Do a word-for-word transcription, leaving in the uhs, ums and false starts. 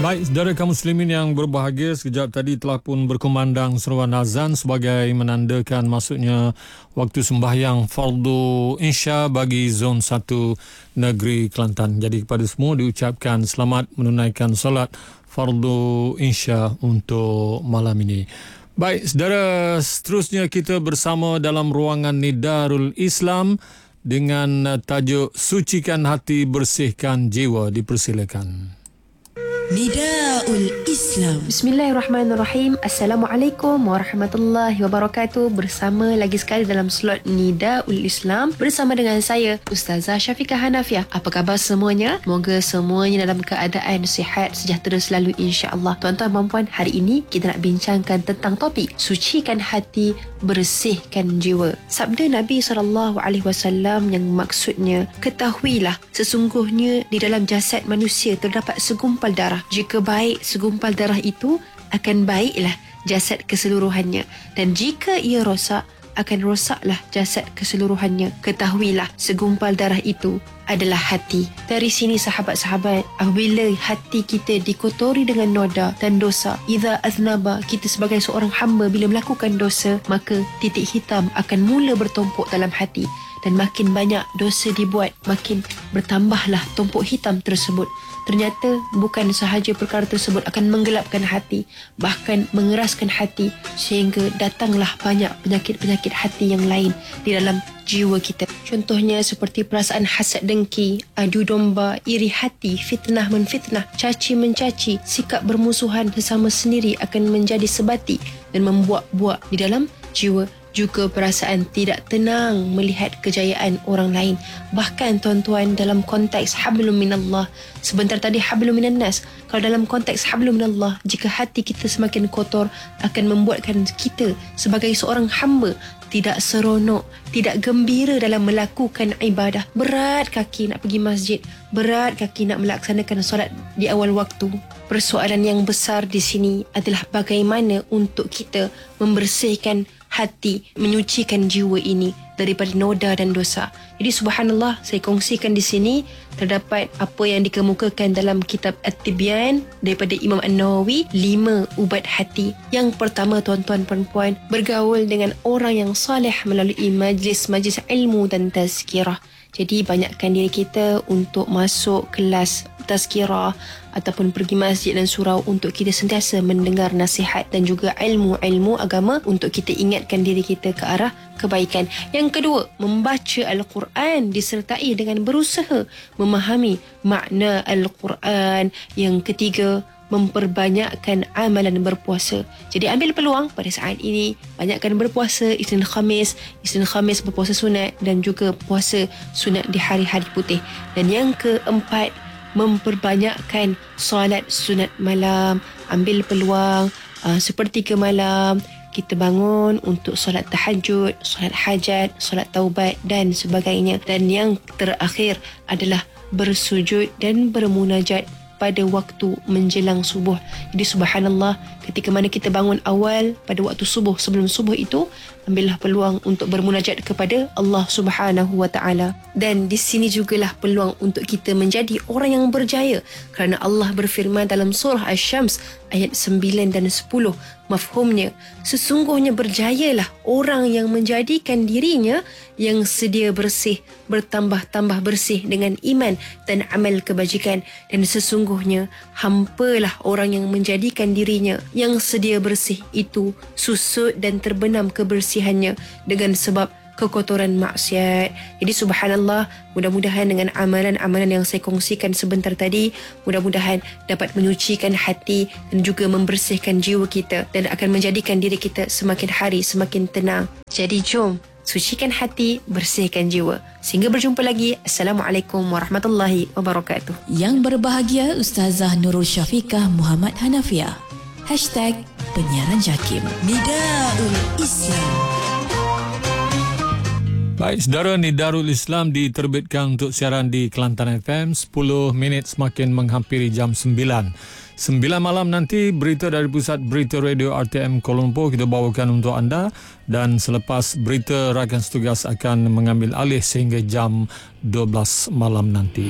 Baik, saudara kaum muslimin yang berbahagia, sekejap tadi telah pun berkumandang seruan azan sebagai menandakan masuknya waktu sembahyang fardu Isya bagi zon satu negeri Kelantan. Jadi kepada semua diucapkan selamat menunaikan solat fardu Isya untuk malam ini. Baik, saudara, seterusnya kita bersama dalam ruangan Nidarul Islam dengan tajuk Sucikan Hati, Bersihkan Jiwa. Dipersilakan. Nidaul Islam. Bismillahirrahmanirrahim. Assalamualaikum warahmatullahi wabarakatuh. Bersama lagi sekali dalam slot Nidaul Islam bersama dengan saya Ustazah Syafiqah Hanafiah. Apa khabar semuanya? Moga semuanya dalam keadaan sihat sejahtera selalu, insya-Allah. Tuan-tuan dan puan, hari ini kita nak bincangkan tentang topik sucikan hati, bersihkan jiwa. Sabda Nabi sallallahu alaihi wasallam yang maksudnya, ketahuilah sesungguhnya di dalam jasad manusia terdapat segumpal darah. Jika baik segumpal darah itu, akan baiklah jasad keseluruhannya, dan jika ia rosak, akan rosaklah jasad keseluruhannya. Ketahuilah segumpal darah itu adalah hati. Dari sini sahabat-sahabat, apabila hati kita dikotori dengan noda dan dosa, idza aznaba, kita sebagai seorang hamba bila melakukan dosa, maka titik hitam akan mula bertumpuk dalam hati, dan makin banyak dosa dibuat, makin bertambahlah tumpuk hitam tersebut. Ternyata bukan sahaja perkara tersebut akan menggelapkan hati, bahkan mengeraskan hati, sehingga datanglah banyak penyakit-penyakit hati yang lain di dalam jiwa kita. Contohnya seperti perasaan hasad dengki, adu domba, iri hati, fitnah menfitnah, caci mencaci, sikap bermusuhan sesama sendiri akan menjadi sebati dan membuak-buak di dalam jiwa. Juga perasaan tidak tenang melihat kejayaan orang lain. Bahkan tuan-tuan, dalam konteks hablum minallah, sebentar tadi hablum minan nas, kalau dalam konteks hablum minallah, jika hati kita semakin kotor, akan membuatkan kita sebagai seorang hamba tidak seronok, tidak gembira dalam melakukan ibadah. Berat kaki nak pergi masjid, berat kaki nak melaksanakan solat di awal waktu. Persoalan yang besar di sini adalah bagaimana untuk kita membersihkan hati, menyucikan jiwa ini daripada noda dan dosa. Jadi subhanallah, saya kongsikan di sini terdapat apa yang dikemukakan dalam kitab At-Tibyan daripada Imam An-Nawawi, lima ubat hati. Yang pertama, tuan-tuan perempuan, bergaul dengan orang yang saleh melalui majlis-majlis ilmu dan tazkirah. Jadi banyakkan diri kita untuk masuk kelas tazkirah ataupun pergi masjid dan surau untuk kita sentiasa mendengar nasihat dan juga ilmu-ilmu agama untuk kita ingatkan diri kita ke arah kebaikan. Yang kedua, membaca Al-Quran disertai dengan berusaha memahami makna Al-Quran. Yang ketiga, memperbanyakkan amalan berpuasa. Jadi ambil peluang pada saat ini, banyakkan berpuasa Isnin Khamis, Isnin Khamis berpuasa sunat dan juga puasa sunat di hari-hari putih. Dan yang keempat, memperbanyakkan solat sunat malam. Ambil peluang uh, sepertiga malam kita bangun untuk solat tahajud, solat hajat, solat taubat dan sebagainya. Dan yang terakhir adalah bersujud dan bermunajat pada waktu menjelang subuh. Jadi subhanallah, ketika mana kita bangun awal pada waktu subuh, sebelum subuh itu, ambillah peluang untuk bermunajat kepada Allah Subhanahu wa taala. Dan di sini jugalah peluang untuk kita menjadi orang yang berjaya, kerana Allah berfirman dalam surah Asy-Syams ayat sembilan dan sepuluh. Mafhumnya, sesungguhnya berjayalah orang yang menjadikan dirinya yang sedia bersih, bertambah-tambah bersih dengan iman dan amal kebajikan. Dan sesungguhnya hampalah orang yang menjadikan dirinya yang sedia bersih itu susut dan terbenam kebersihannya dengan sebab kekotoran maksiat. Jadi subhanallah, mudah-mudahan dengan amalan-amalan yang saya kongsikan sebentar tadi, mudah-mudahan dapat menyucikan hati dan juga membersihkan jiwa kita dan akan menjadikan diri kita semakin hari semakin tenang. Jadi jom sucikan hati, bersihkan jiwa. Sehingga berjumpa lagi. Assalamualaikum warahmatullahi wabarakatuh. Yang berbahagia Ustazah Nurul Syafiqah Muhammad Hanafiah. Hashtag Penyiaran Jakim. Nidaul Islam. Baik, saudara, Nidarul Islam diterbitkan untuk siaran di Kelantan F M. Sepuluh minit semakin menghampiri jam sembilan. Sembilan malam nanti berita dari Pusat Berita Radio R T M Kuala Lumpur kita bawakan untuk anda. Dan selepas berita, rakan setugas akan mengambil alih sehingga jam dua belas malam nanti.